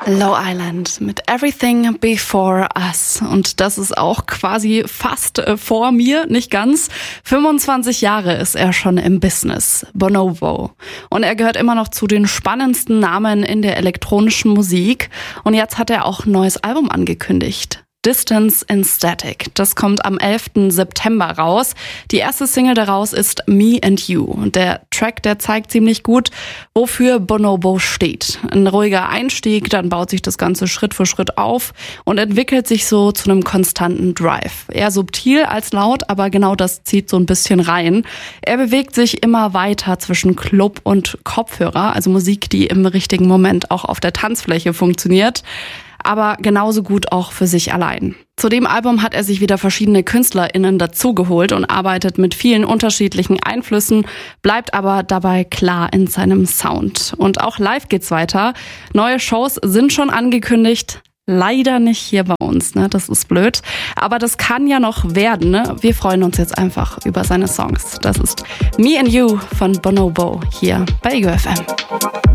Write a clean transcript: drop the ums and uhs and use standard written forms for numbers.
Low Island mit Everything Before Us. Und das ist auch quasi fast vor mir, nicht ganz. 25 Jahre ist er schon im Business, Bonobo. Und er gehört immer noch zu den spannendsten Namen in der elektronischen Musik. Und jetzt hat er auch ein neues Album angekündigt. Distance in Static. Das kommt am 11. September raus. Die erste Single daraus ist Me and You. Und der Track, der zeigt ziemlich gut, wofür Bonobo steht. Ein ruhiger Einstieg, dann baut sich das Ganze Schritt für Schritt auf und entwickelt sich so zu einem konstanten Drive. Eher subtil als laut, aber genau das zieht so ein bisschen rein. Er bewegt sich immer weiter zwischen Club und Kopfhörer, also Musik, die im richtigen Moment auch auf der Tanzfläche funktioniert, aber genauso gut auch für sich allein. Zu dem Album hat er sich wieder verschiedene KünstlerInnen dazugeholt und arbeitet mit vielen unterschiedlichen Einflüssen, bleibt aber dabei klar in seinem Sound. Und auch live geht's weiter. Neue Shows sind schon angekündigt. Leider nicht hier bei uns, ne? Das ist blöd. Aber das kann ja noch werden, ne? Wir freuen uns jetzt einfach über seine Songs. Das ist Me and You von Bonobo hier bei Ego FM.